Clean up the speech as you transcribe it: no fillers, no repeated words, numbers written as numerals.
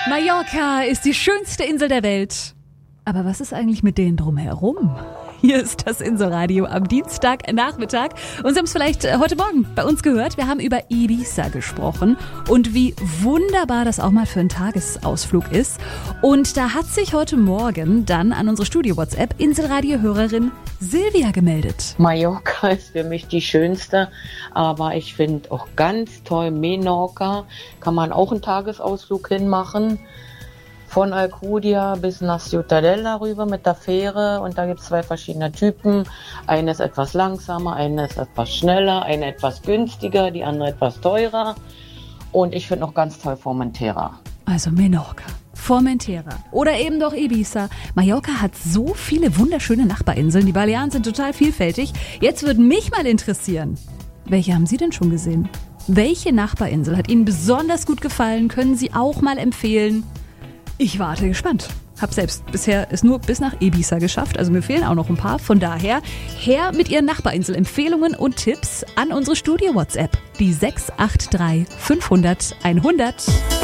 Mallorca ist die schönste Insel der Welt. Aber was ist eigentlich mit denen drumherum? Hier ist das Inselradio am Dienstagnachmittag. Und Sie haben es vielleicht heute Morgen bei uns gehört. Wir haben über Ibiza gesprochen und wie wunderbar das auch mal für einen Tagesausflug ist. Und da hat sich heute Morgen dann an unsere Studio-WhatsApp Inselradio-Hörerin Silvia gemeldet. Mallorca ist für mich die schönste, aber ich finde auch ganz toll Menorca. Kann man auch einen Tagesausflug hinmachen. Von Alcudia bis nach Ciutadella rüber mit der Fähre und da gibt es 2 verschiedene Typen. Eine ist etwas langsamer, eine ist etwas schneller, eine etwas günstiger, die andere etwas teurer. Und ich finde noch ganz toll Formentera. Also Menorca, Formentera oder eben doch Ibiza. Mallorca hat so viele wunderschöne Nachbarinseln. Die Balearen sind total vielfältig. Jetzt würde mich mal interessieren, welche haben Sie denn schon gesehen? Welche Nachbarinsel hat Ihnen besonders gut gefallen? Können Sie auch mal empfehlen? Ich warte gespannt. Hab selbst bisher es nur bis nach Ibiza geschafft, also mir fehlen auch noch ein paar. Von daher, her mit Ihren Nachbarinsel-Empfehlungen und Tipps an unsere Studio-WhatsApp. Die 683 500 100.